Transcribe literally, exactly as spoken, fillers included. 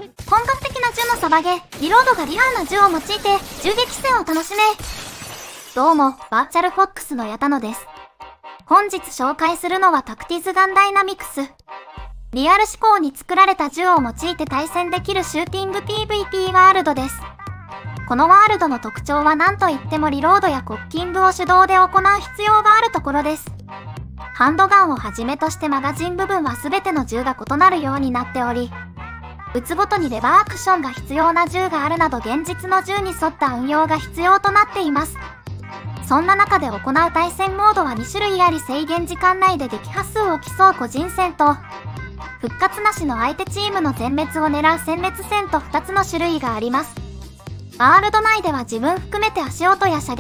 本格的な銃のサバゲー、リロードがリアルな銃を用いて銃撃戦を楽しめ。どうも、バーチャルフォックスの矢田野です。本日紹介するのはタクティズガンダイナミクス。リアル思考に作られた銃を用いて対戦できるシューティング ピーブイピー ワールドです。このワールドの特徴は何といってもリロードやコッキングを手動で行う必要があるところです。ハンドガンをはじめとしてマガジン部分は全ての銃が異なるようになっており、撃つごとにレバーアクションが必要な銃があるなど現実の銃に沿った運用が必要となっています。そんな中で行う対戦モードはに種類あり、制限時間内で撃破数を競う個人戦と、復活なしの相手チームの全滅を狙う殲滅戦とふたつの種類があります。ワールド内では自分含めて足音や射撃